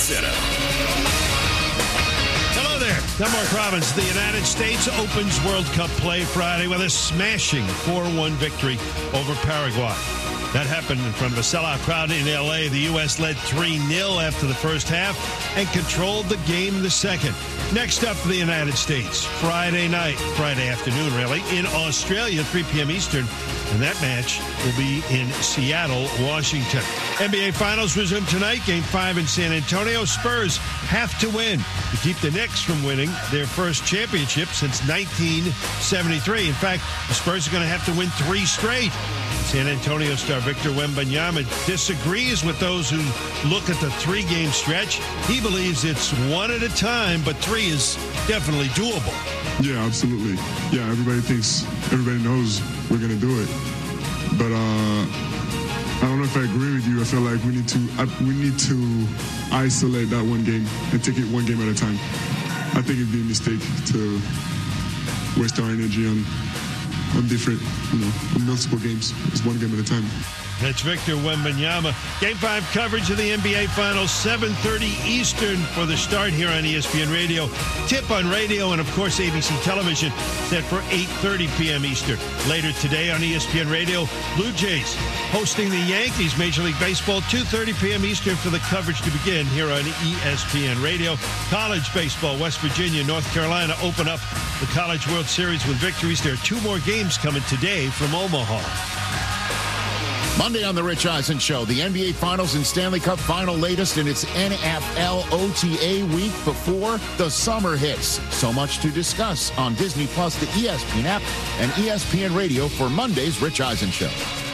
Center. Hello there. I'm Mark Robbins. The United States opens World Cup play Friday with a smashing 4-1 victory over Paraguay. That happened in front of a sellout crowd in L.A. The U.S. led 3-0 after the first half and controlled the game in the second. Next up for the United States, Friday afternoon, really, in Australia, 3 p.m. Eastern. And that match will be in Seattle, Washington. NBA Finals resume tonight. Game 5 in San Antonio. Spurs have to win to keep the Knicks from winning their first championship since 1973. In fact, the Spurs are going to have to win 3 straight. San Antonio star Victor Wembanyama disagrees with those who look at the 3-game stretch. He believes it's 1 at a time, but 3 is definitely doable. Yeah, absolutely. Yeah, everybody knows we're going to do it. But I don't know if I agree with you. I feel like we need to isolate that one game and take it one game at a time. I think it'd be a mistake to waste our energy on different, on multiple games. It's one game at a time. That's Victor Wembanyama. Game 5 coverage of the NBA Finals, 7:30 Eastern for the start here on ESPN Radio. Tip on radio and, of course, ABC Television set for 8:30 p.m. Eastern. Later today on ESPN Radio, Blue Jays hosting the Yankees, Major League Baseball, 2:30 p.m. Eastern for the coverage to begin here on ESPN Radio. College baseball, West Virginia, North Carolina open up the College World Series with victories. There are 2 more games coming today from Omaha. Monday on The Rich Eisen Show, the NBA Finals and Stanley Cup Final latest in its NFL OTA week before the summer hits. So much to discuss on Disney Plus, the ESPN app, and ESPN Radio for Monday's Rich Eisen Show.